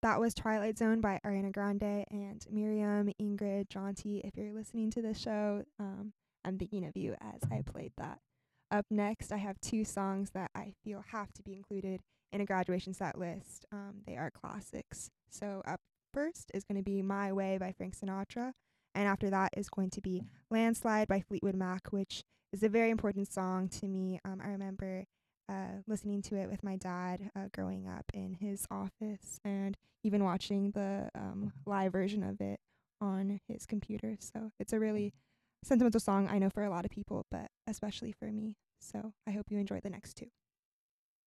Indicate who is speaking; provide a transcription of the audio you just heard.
Speaker 1: That was Twilight Zone by Ariana Grande and Miriam, Ingrid, Jonty. If you're listening to this show, I'm thinking of you as I played that. Up next, I have two songs that I feel have to be included in a graduation set list. They are classics. So up first is going to be My Way by Frank Sinatra. And after that is going to be Landslide by Fleetwood Mac, which is a very important song to me. I remember listening to it with my dad growing up in his office and even watching the live version of it on his computer. So it's a really sentimental song, I know, for a lot of people, but especially for me. So I hope you enjoy the next two.